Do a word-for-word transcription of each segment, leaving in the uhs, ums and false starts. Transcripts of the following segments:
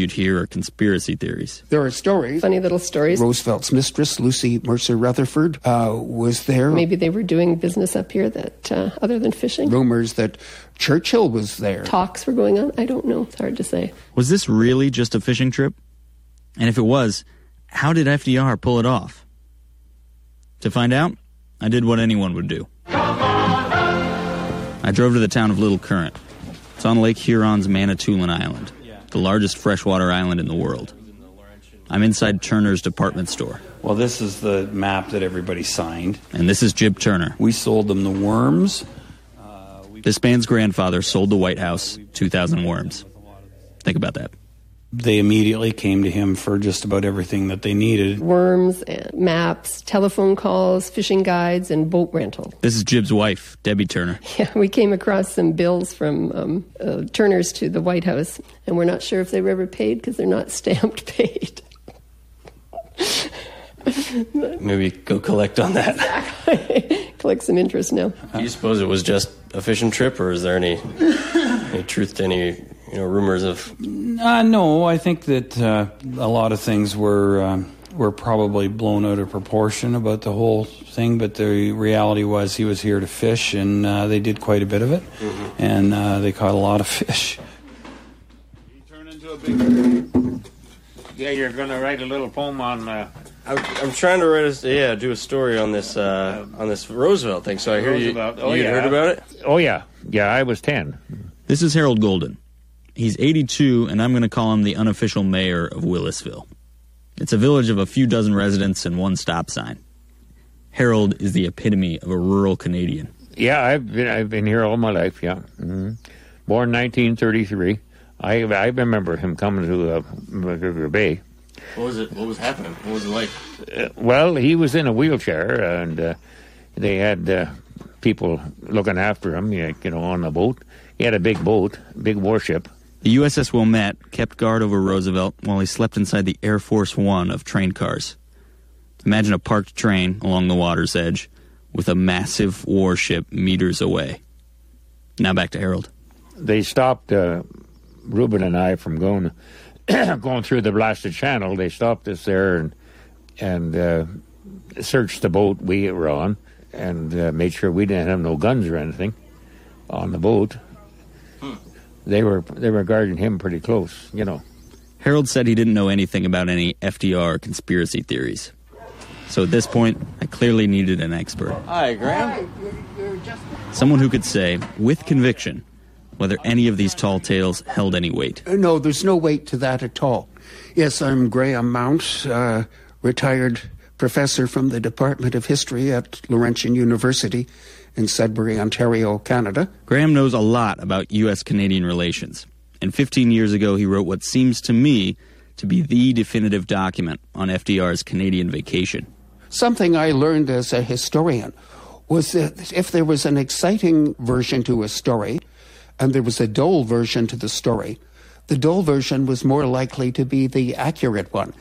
you'd hear are conspiracy theories. There are stories. Funny little stories. Roosevelt's mistress, Lucy Mercer Rutherford, uh, was there. Maybe they were doing business up here that, uh, other than fishing. Rumors that Churchill was there. Talks were going on. I don't know. It's hard to say. Was this really just a fishing trip? And if it was, how did F D R pull it off? To find out, I did what anyone would do. I drove to the town of Little Current. It's on Lake Huron's Manitoulin Island, the largest freshwater island in the world. I'm inside Turner's department store. Well, this is the map that everybody signed. And this is Jib Turner. We sold them the worms. Uh, this man's grandfather sold the White House two thousand worms. Think about that. They immediately came to him for just about everything that they needed. Worms, and maps, telephone calls, fishing guides, and boat rental. This is Jib's wife, Debbie Turner. Yeah, we came across some bills from um, uh, Turner's to the White House, and we're not sure if they were ever paid because they're not stamped paid. Maybe go collect on that. Exactly. Collect some interest now. Do you suppose it was just a fishing trip, or is there any, any truth to any... you know, rumors of... Uh, no, I think that uh, a lot of things were uh, were probably blown out of proportion about the whole thing, but the reality was he was here to fish, and uh, they did quite a bit of it, mm-hmm. and uh, they caught a lot of fish. You turn into a big... Yeah, you're going to write a little poem on... Uh... I'm, I'm trying to write a, yeah, do a story on this uh, on this Roosevelt thing, so I hear Roosevelt. you, oh, you yeah. heard about it? Oh, yeah. Yeah, I was ten. This is Harold Golden. He's eighty-two, and I'm going to call him the unofficial mayor of Willisville. It's a village of a few dozen residents and one stop sign. Harold is the epitome of a rural Canadian. Yeah, I've been I've been here all my life, yeah. Mm-hmm. Born nineteen thirty-three. I I remember him coming to uh, McGregor Bay. What was it? What was happening? What was it like? Uh, well, he was in a wheelchair, and uh, they had uh, people looking after him, you know, on the boat. He had a big boat, big warship. The U S S Wilmette kept guard over Roosevelt while he slept inside the Air Force One of train cars. Imagine a parked train along the water's edge with a massive warship meters away. Now back to Harold. They stopped uh, Reuben and I from going going through the blasted channel. They stopped us there and and uh, searched the boat we were on and uh, made sure we didn't have no guns or anything on the boat. Hmm. They were they were guarding him pretty close, you know. Harold said he didn't know anything about any F D R conspiracy theories. So at this point, I clearly needed an expert. Hi, Graham. Someone who could say, with conviction, whether any of these tall tales held any weight. No, there's no weight to that at all. Yes, I'm Graham Mount, uh, retired professor from the Department of History at Laurentian University in Sudbury, Ontario, Canada. Graham knows a lot about U S Canadian relations. And fifteen years ago, he wrote what seems to me to be the definitive document on F D R's Canadian vacation. Something I learned as a historian was that if there was an exciting version to a story and there was a dull version to the story, the dull version was more likely to be the accurate one.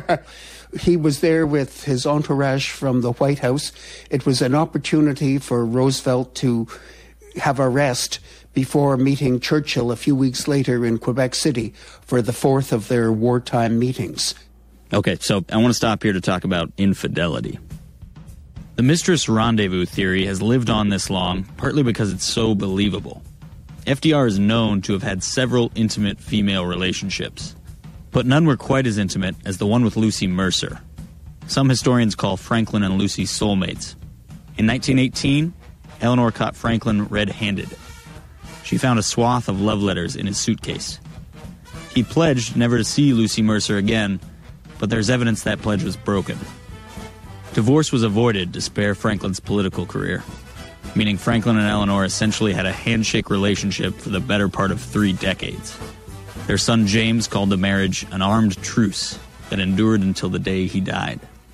He was there with his entourage from the White House. It was an opportunity for Roosevelt to have a rest before meeting Churchill a few weeks later in Quebec City for the fourth of their wartime meetings. Okay, so I want to stop here to talk about infidelity. The mistress rendezvous theory has lived on this long, partly because it's so believable. F D R is known to have had several intimate female relationships, but none were quite as intimate as the one with Lucy Mercer. Some historians call Franklin and Lucy soulmates. In nineteen eighteen, Eleanor caught Franklin red-handed. She found a swath of love letters in his suitcase. He pledged never to see Lucy Mercer again, but there's evidence that pledge was broken. Divorce was avoided to spare Franklin's political career, meaning Franklin and Eleanor essentially had a handshake relationship for the better part of three decades. Their son James called the marriage an armed truce that endured until the day he died.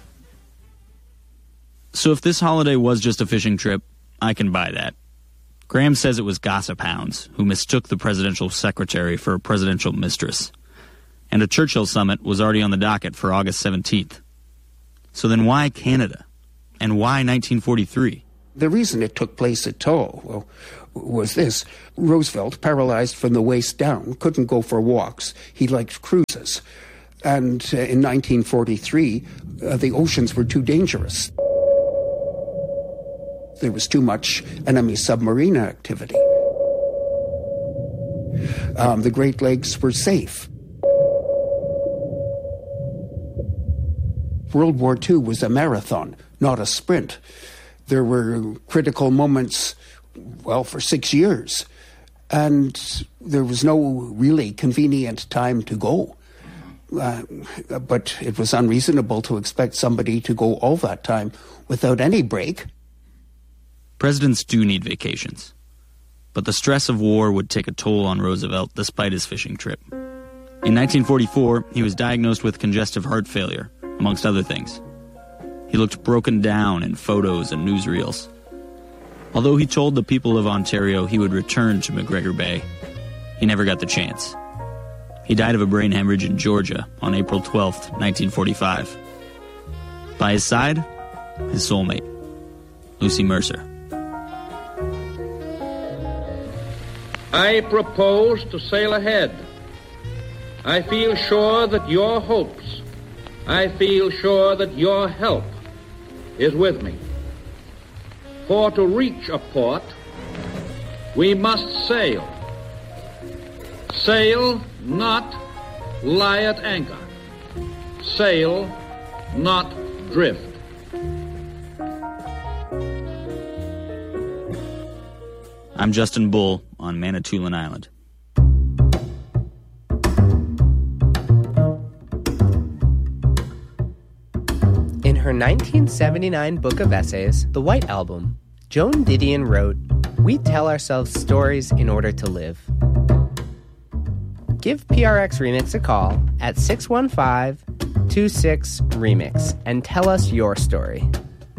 So if this holiday was just a fishing trip, I can buy that. Graham says it was gossip hounds who mistook the presidential secretary for a presidential mistress. And a Churchill summit was already on the docket for August seventeenth. So then why Canada? And why nineteen forty-three? The reason it took place at all, well, was this. Roosevelt, paralyzed from the waist down, couldn't go for walks. He liked cruises. And uh, in nineteen forty-three, uh, the oceans were too dangerous. There was too much enemy submarine activity. Um, the Great Lakes were safe. World War Two was a marathon, not a sprint. There were critical moments, well, for six years. And there was no really convenient time to go. Uh, but it was unreasonable to expect somebody to go all that time without any break. Presidents do need vacations. But the stress of war would take a toll on Roosevelt despite his fishing trip. In nineteen forty-four, he was diagnosed with congestive heart failure, amongst other things. He looked broken down in photos and newsreels. Although he told the people of Ontario he would return to McGregor Bay, he never got the chance. He died of a brain hemorrhage in Georgia on April twelfth, nineteen forty-five. By his side, his soulmate, Lucy Mercer. I propose to sail ahead. I feel sure that your hopes, I feel sure that your help is with me. For to reach a port, we must sail. Sail, not lie at anchor. Sail, not drift. I'm Justin Bull on Manitoulin Island. In her nineteen seventy-nine book of essays, The White Album, Joan Didion wrote, "We tell ourselves stories in order to live." Give P R X Remix a call at six one five, two six, remix and tell us your story.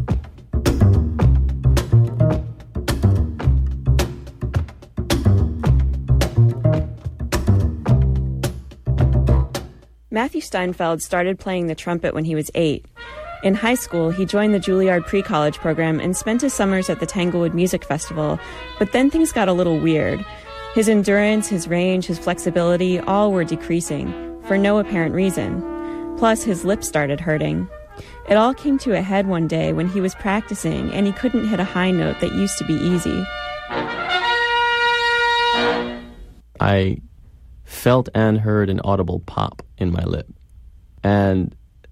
Matthew Steinfeld started playing the trumpet when he was eight. In high school, he joined the Juilliard pre-college program and spent his summers at the Tanglewood Music Festival, but then things got a little weird. His endurance, his range, his flexibility, all were decreasing, for no apparent reason. Plus, his lips started hurting. It all came to a head one day when he was practicing and he couldn't hit a high note that used to be easy. I felt and heard an audible pop in my lip. And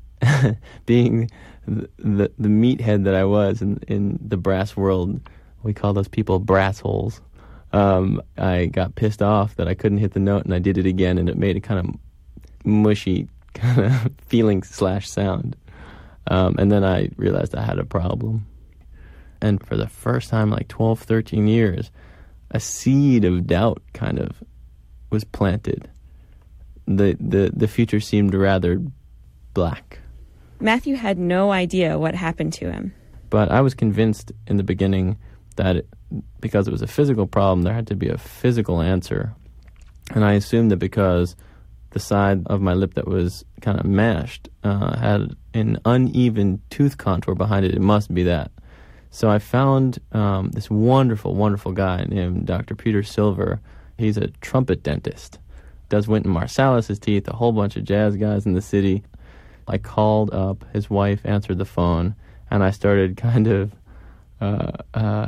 being the, the the meathead that I was in, in the brass world, we call those people brass holes, um, I got pissed off that I couldn't hit the note, and I did it again, and it made a kind of mushy kind of feeling slash sound. Um, and then I realized I had a problem. And for the first time, like twelve, thirteen years, a seed of doubt kind of was planted. The, the, the future seemed rather black. Matthew had no idea what happened to him. But I was convinced in the beginning that it, because it was a physical problem, there had to be a physical answer. And I assumed that because the side of my lip that was kind of mashed uh, had an uneven tooth contour behind it, it must be that. So I found um, this wonderful, wonderful guy named Doctor Peter Silver. He's a trumpet dentist. Does Wynton Marsalis' teeth, a whole bunch of jazz guys in the city. I called up, his wife answered the phone, and I started kind of uh, uh,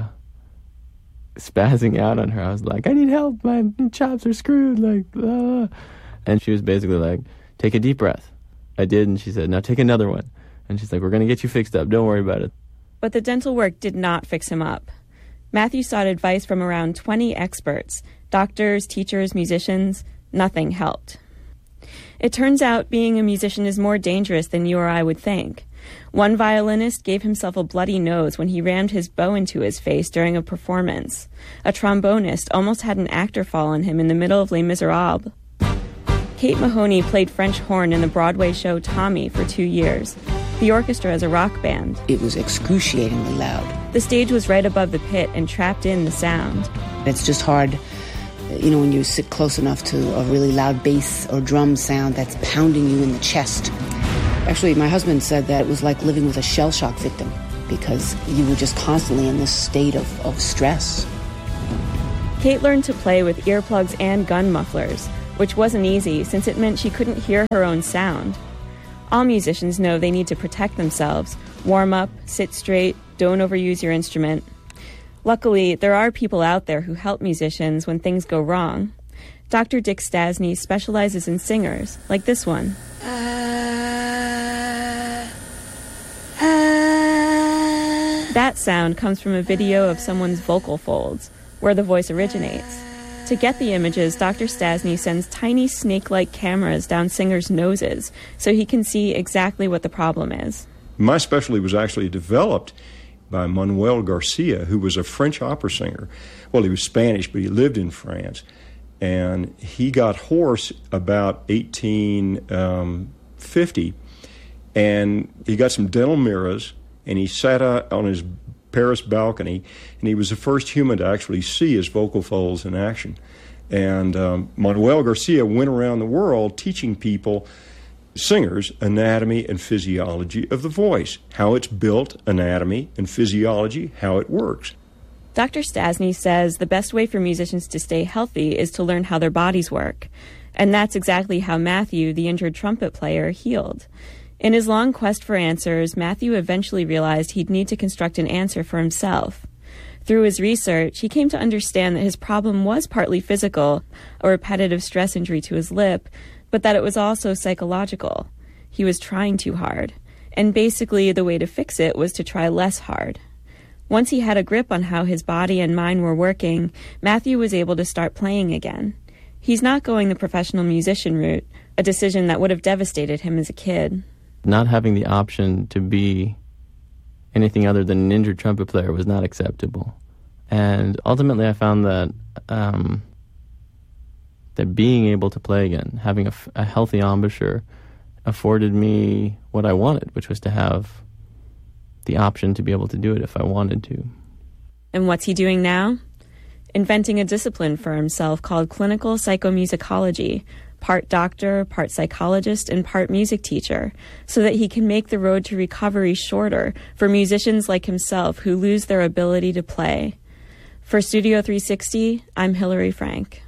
spazzing out on her. I was like, I need help, my chops are screwed, like, uh. And she was basically like, take a deep breath. I did, and she said, now take another one. And she's like, we're going to get you fixed up, don't worry about it. But the dental work did not fix him up. Matthew sought advice from around twenty experts, doctors, teachers, musicians. Nothing helped. It turns out being a musician is more dangerous than you or I would think. One violinist gave himself a bloody nose when he rammed his bow into his face during a performance. A trombonist almost had an actor fall on him in the middle of Les Miserables. Kate Mahoney played French horn in the Broadway show Tommy for two years. The orchestra is a rock band. It was excruciatingly loud. The stage was right above the pit and trapped in the sound. It's just hard, you know, when you sit close enough to a really loud bass or drum sound that's pounding you in the chest. Actually, my husband said that it was like living with a shell shock victim. because you were just constantly in this state of, of stress. Kate learned to play with earplugs and gun mufflers, which wasn't easy since it meant she couldn't hear her own sound. All musicians know they need to protect themselves, warm up, sit straight, don't overuse your instrument. Luckily, there are people out there who help musicians when things go wrong. Doctor Dick Stasny specializes in singers, like this one. That sound comes from a video of someone's vocal folds, where the voice originates. To get the images, Doctor Stasny sends tiny snake-like cameras down singers' noses so he can see exactly what the problem is. My specialty was actually developed by Manuel Garcia, who was a French opera singer. Well, he was Spanish, but he lived in France. And he got hoarse about eighteen fifty, and he got some dental mirrors, and he sat out on his Paris balcony, and he was the first human to actually see his vocal folds in action. And um, Manuel Garcia went around the world teaching people, singers, anatomy and physiology of the voice, how it's built, anatomy and physiology, how it works. Doctor Stasny says the best way for musicians to stay healthy is to learn how their bodies work. And that's exactly how Matthew, the injured trumpet player, healed. In his long quest for answers, Matthew eventually realized he'd need to construct an answer for himself. Through his research, he came to understand that his problem was partly physical, a repetitive stress injury to his lip, but that it was also psychological. He was trying too hard. And basically, the way to fix it was to try less hard. Once he had a grip on how his body and mind were working, Matthew was able to start playing again. He's not going the professional musician route, a decision that would have devastated him as a kid. Not having the option to be anything other than an injured trumpet player was not acceptable. And ultimately I found that um, that being able to play again, having a, a healthy embouchure, afforded me what I wanted, which was to have the option to be able to do it if I wanted to. And what's he doing now? Inventing a discipline for himself called clinical psychomusicology, part doctor, part psychologist, and part music teacher, so that he can make the road to recovery shorter for musicians like himself who lose their ability to play. For Studio three sixty, I'm Hillary Frank.